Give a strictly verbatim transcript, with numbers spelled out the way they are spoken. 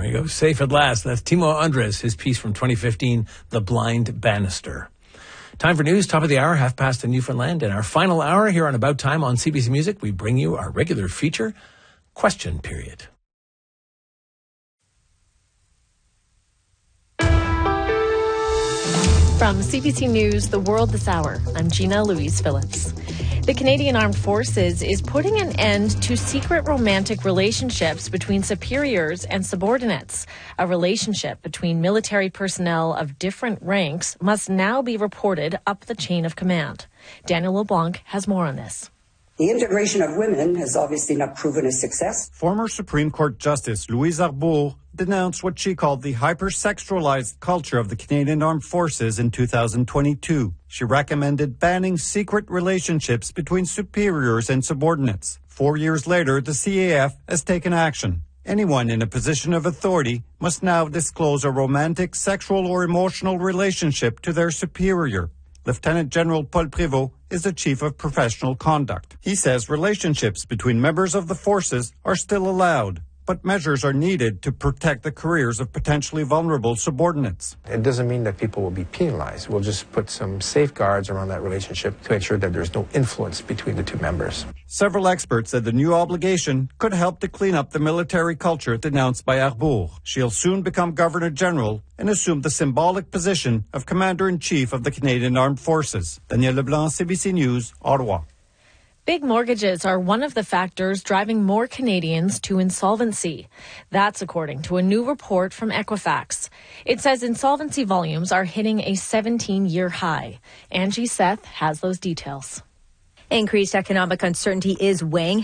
you go. Safe at last. That's Timo Andres, his piece from twenty fifteen, The Blind Banister. Time for news, top of the hour, half past in Newfoundland. In our final hour here on About Time on C B C Music, we bring you our regular feature, Question Period. From C B C News, The World This Hour, I'm Gina Louise Phillips. The Canadian Armed Forces is putting an end to secret romantic relationships between superiors and subordinates. A relationship between military personnel of different ranks must now be reported up the chain of command. Daniel LeBlanc has more on this. The integration of women has obviously not proven a success. Former Supreme Court Justice Louise Arbour denounced what she called the hypersexualized culture of the Canadian Armed Forces in two thousand twenty-two. She recommended banning secret relationships between superiors and subordinates. Four years later, the C A F has taken action. Anyone in a position of authority must now disclose a romantic, sexual, or emotional relationship to their superior. Lieutenant General Paul Prévost is the Chief of Professional Conduct. He says relationships between members of the forces are still allowed, but measures are needed to protect the careers of potentially vulnerable subordinates. It doesn't mean that people will be penalized. We'll just put some safeguards around that relationship to ensure that there's no influence between the two members. Several experts said the new obligation could help to clean up the military culture denounced by Arbour. She'll soon become Governor General and assume the symbolic position of Commander-in-Chief of the Canadian Armed Forces. Daniel Leblanc, C B C News, Ottawa. Big mortgages are one of the factors driving more Canadians to insolvency. That's according to a new report from Equifax. It says insolvency volumes are hitting a seventeen-year high. Angie Seth has those details. Increased economic uncertainty is weighing